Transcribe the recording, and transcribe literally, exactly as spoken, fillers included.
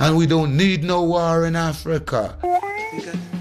And we don't need no war in Africa. We got